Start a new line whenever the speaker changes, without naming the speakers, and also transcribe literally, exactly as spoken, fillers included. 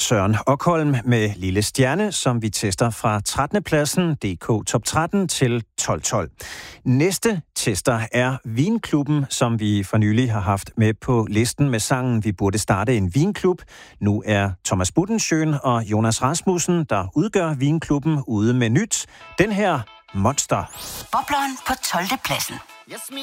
Søren Okholm med Lille Stjerne, som vi tester fra trettende pladsen, D K Top tretten til tolv tolv. Næste tester er Vinklubben, som vi for nylig har haft med på listen med sangen Vi burde starte en vinklub. Nu er Thomas Budensjøen og Jonas Rasmussen, der udgør Vinklubben, ude med nyt. Den her Monster.
Bobleren på tolvte pladsen.
Yes, me